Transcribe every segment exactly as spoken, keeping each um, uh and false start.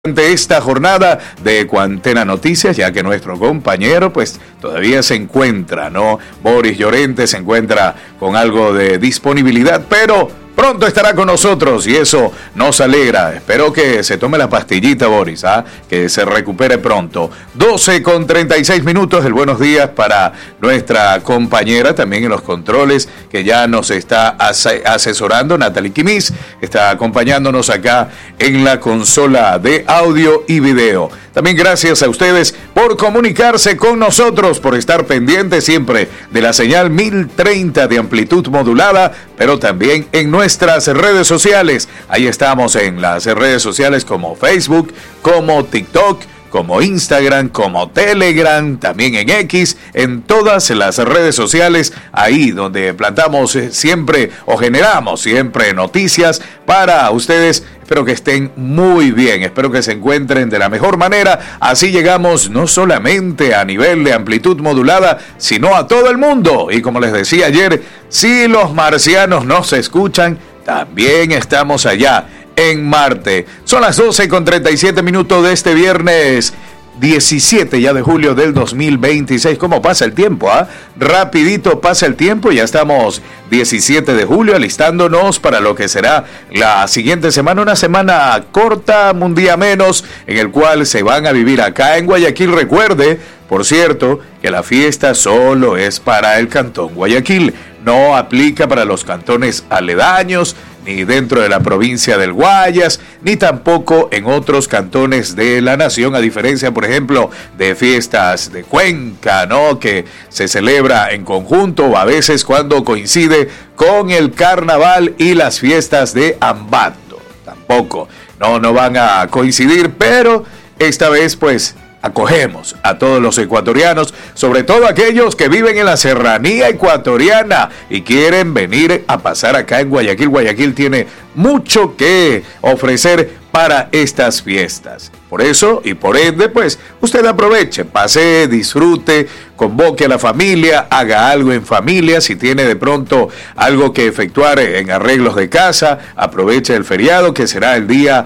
Durante esta jornada de Ecuantena Noticias, ya que nuestro compañero pues todavía se encuentra, ¿no? Boris Llorente se encuentra con algo de disponibilidad, pero pronto estará con nosotros y eso nos alegra. Espero que se tome la pastillita, Boris, ¿ah? Que se recupere pronto. doce con treinta y seis minutos, el buenos días para nuestra compañera también en los controles que ya nos está asesorando, Natalie Quimis, está acompañándonos acá en la consola de audio y video. También gracias a ustedes por comunicarse con nosotros, por estar pendientes siempre de la señal mil treinta de amplitud modulada, pero también en nuestras redes sociales. Ahí estamos en las redes sociales como Facebook, como TikTok, como Instagram, como Telegram, también en X, en todas las redes sociales, ahí donde plantamos siempre o generamos siempre noticias para ustedes. Espero que estén muy bien, espero que se encuentren de la mejor manera, así llegamos no solamente a nivel de amplitud modulada, sino a todo el mundo. Y como les decía ayer, si los marcianos nos escuchan, también estamos allá en Marte. Son las doce con treinta y siete minutos de este viernes diecisiete ya de julio del dos mil veintiséis. ¿Cómo pasa el tiempo? ¿Ah? Rapidito pasa el tiempo, ya estamos diecisiete de julio, alistándonos para lo que será la siguiente semana, una semana corta, un día menos, en el cual se van a vivir acá en Guayaquil. Recuerde, por cierto, que la fiesta solo es para el Cantón Guayaquil, no aplica para los cantones aledaños, ni dentro de la provincia del Guayas, ni tampoco en otros cantones de la nación, a diferencia, por ejemplo, de fiestas de Cuenca, ¿no? Que se celebra en conjunto o a veces cuando coincide con el carnaval y las fiestas de Ambato. Tampoco, no, no van a coincidir, pero esta vez pues acogemos a todos los ecuatorianos, sobre todo aquellos que viven en la serranía ecuatoriana y quieren venir a pasar acá en Guayaquil. Guayaquil tiene mucho que ofrecer para estas fiestas. Por eso y por ende, pues, usted aproveche, pase, disfrute, convoque a la familia, haga algo en familia. Si tiene de pronto algo que efectuar en arreglos de casa, aproveche el feriado que será el día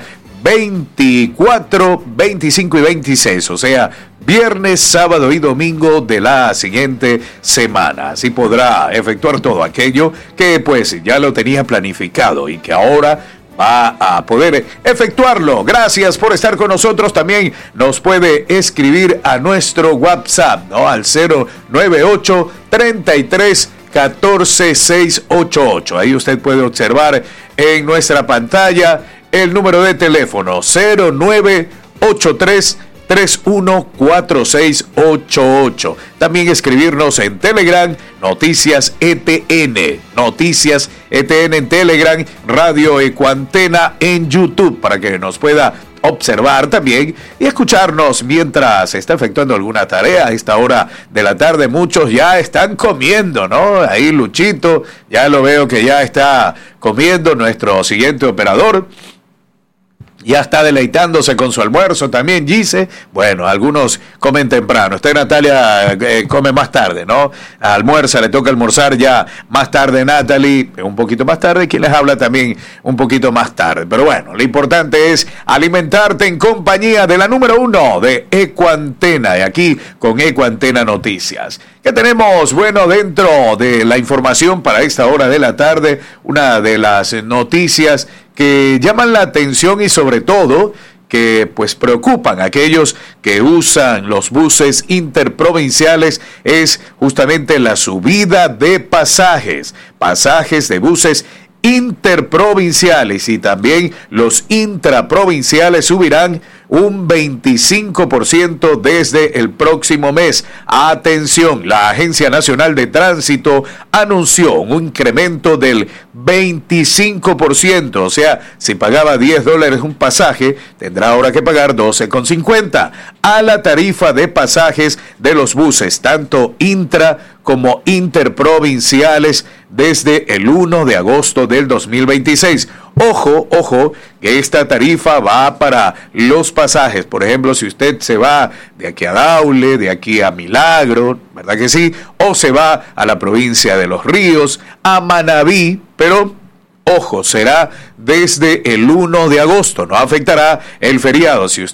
veinticuatro, veinticinco y veintiséis, o sea, viernes, sábado y domingo de la siguiente semana. Así podrá efectuar todo aquello que pues ya lo tenía planificado y que ahora va a poder efectuarlo. Gracias por estar con nosotros. También nos puede escribir a nuestro WhatsApp, ¿no? Al cero nueve ocho, treinta y tres, catorce, seiscientos ochenta y ocho. Ahí usted puede observar en nuestra pantalla el número de teléfono cero nueve ocho tres, tres uno cuatro seis ocho ocho. También escribirnos en Telegram, Noticias E T N, Noticias E T N en Telegram, Radio Ecuantena en YouTube, para que nos pueda observar también y escucharnos mientras se está efectuando alguna tarea. A esta hora de la tarde muchos ya están comiendo, ¿no? Ahí Luchito, ya lo veo que ya está comiendo, nuestro siguiente operador. Ya está deleitándose con su almuerzo también, Gise. Bueno, algunos comen temprano. Usted, Natalia, eh, come más tarde, ¿no? Almuerza, le toca almorzar ya más tarde, Natalie, un poquito más tarde. Quien les habla también un poquito más tarde. Pero bueno, lo importante es alimentarte en compañía de la número uno de Ecuantena. Y aquí con Ecuantena Noticias. ¿Qué tenemos? Bueno, dentro de la información para esta hora de la tarde, una de las noticias que llaman la atención y sobre todo que pues preocupan a aquellos que usan los buses interprovinciales es justamente la subida de pasajes, pasajes de buses interprovinciales, y también los intraprovinciales subirán un veinticinco por ciento desde el próximo mes. Atención, la Agencia Nacional de Tránsito anunció un incremento del veinticinco por ciento, o sea, si pagaba diez dólares un pasaje, tendrá ahora que pagar doce con cincuenta a la tarifa de pasajes de los buses, tanto intra como interprovinciales, desde el uno de agosto del dos mil veintiséis. Ojo, ojo, que esta tarifa va para los pasajes. Por ejemplo, si usted se va de aquí a Daule, de aquí a Milagro, ¿verdad que sí? O se va a la provincia de Los Ríos, a Manabí, pero Ojo, será desde el uno de agosto, no afectará el feriado. Si